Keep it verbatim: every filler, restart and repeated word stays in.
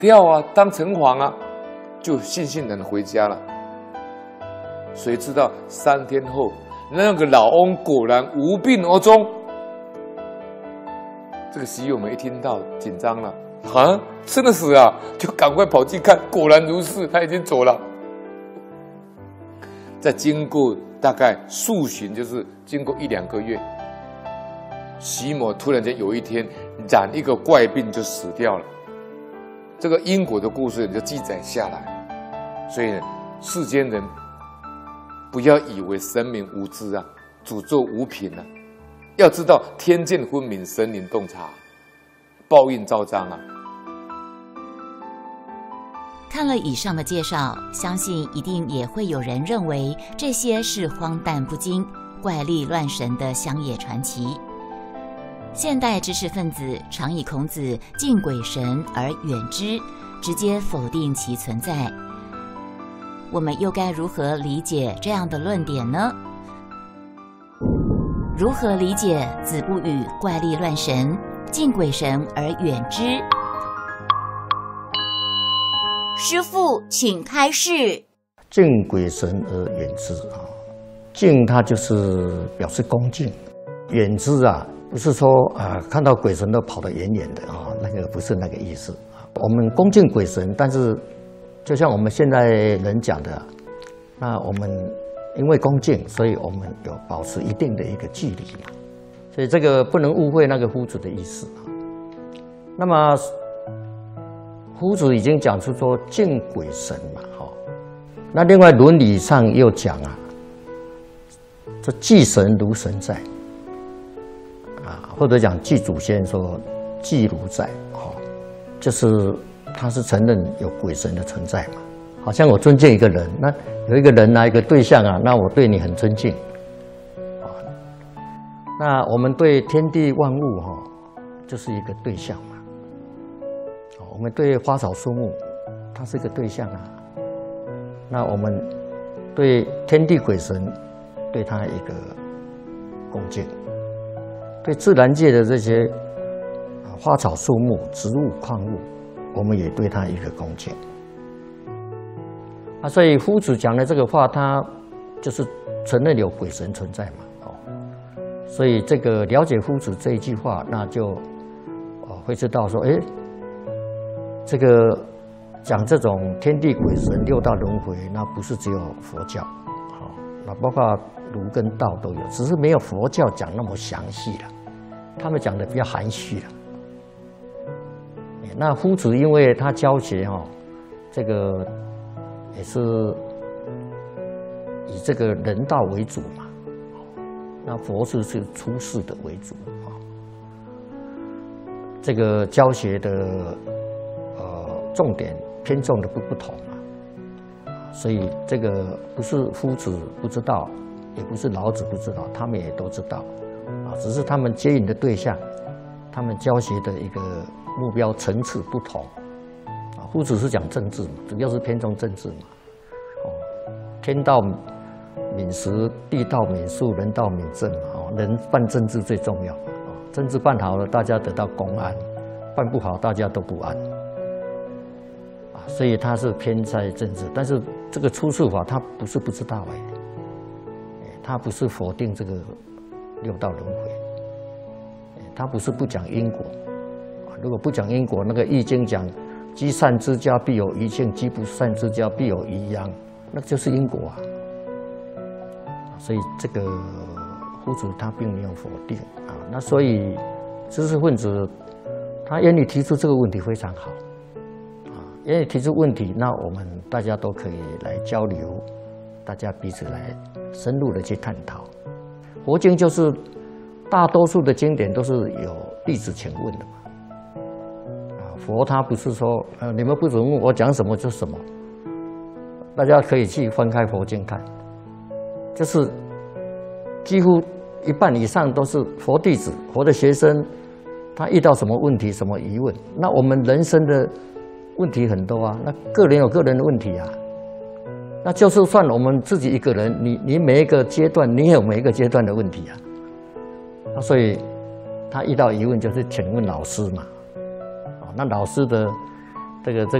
掉啊，当城隍啊，就悻悻然回家了。谁知道三天后，那个老翁果然无病而终。这个喜友们一听到，紧张了，啊，真的死啊！就赶快跑去看，果然如是，他已经走了。再经过大概数旬，就是经过一两个月，徐某突然间有一天染一个怪病就死掉了。这个因果的故事就记载下来。所以世间人不要以为神明无知啊，诅咒无凭啊，要知道天见分明，神灵洞察，报应昭彰啊。 看了以上的介绍，相信一定也会有人认为这些是荒诞不经、怪力乱神的乡野传奇。现代知识分子常以孔子敬鬼神而远之，直接否定其存在。我们又该如何理解这样的论点呢？如何理解子不语怪力乱神，敬鬼神而远之？师父，请开示。 敬鬼神而远之啊，敬它就是表示恭敬，远之啊，不是说啊看到鬼神都跑得远远的啊，那个不是那个意思啊。我们恭敬鬼神，但是就像我们现在人讲的，那我们因为恭敬，所以我们有保持一定的一个距离嘛，所以这个不能误会那个夫子的意思啊。那么夫子已经讲出说敬鬼神嘛，哈。那另外伦理上又讲啊，这祭神如神在，啊，或者讲祭祖先说祭如在，哈，就是他是承认有鬼神的存在嘛。好像我尊敬一个人，那有一个人啊，一个对象啊，那我对你很尊敬，啊，那我们对天地万物哈，就是一个对象嘛。我们对花草树木，它是一个对象啊。那我们对天地鬼神，对它一个恭敬；对自然界的这些花草树木、植物、矿物，我们也对它一个恭敬。啊，所以夫子讲的这个话，他就是承认有鬼神存在嘛。哦，所以这个了解夫子这一句话，那就哦会知道说，哎。这个讲这种天地鬼神六道轮回，那不是只有佛教，好，那包括儒跟道都有，只是没有佛教讲那么详细了，他们讲的比较含蓄了。那夫子因为他教学哈，这个也是以这个人道为主嘛，那佛是是出世的为主啊，这个教学的。重点偏重的不不同啊，所以这个不是夫子不知道，也不是老子不知道，他们也都知道啊，只是他们接引的对象，他们教学的一个目标层次不同啊。夫子是讲政治嘛，主要是偏重政治嘛，哦，天道敏时，地道敏术，人道敏政嘛，哦，人办政治最重要啊，政治办好了，大家得到公安；办不好，大家都不安。所以他是偏在政治，但是这个出世法他不是不知道哎，他不是否定这个六道轮回，他不是不讲因果，如果不讲因果，那个易经讲积善之家必有余庆，积不善之家必有余殃，那就是因果啊。所以这个夫子他并没有否定啊，那所以知识分子他愿意提出这个问题非常好。因为提出问题，那我们大家都可以来交流，大家彼此来深入的去探讨。佛经就是大多数的经典都是有弟子请问的嘛。啊，佛他不是说呃你们不准问我讲什么就什么，大家可以去翻开佛经看，就是几乎一半以上都是佛弟子、佛的学生，他遇到什么问题、什么疑问，那我们人生的问题很多啊，那个人有个人的问题啊，那就是算我们自己一个人，你你每一个阶段，你也有每一个阶段的问题啊，那所以他遇到疑问就是请问老师嘛，啊，那老师的这个这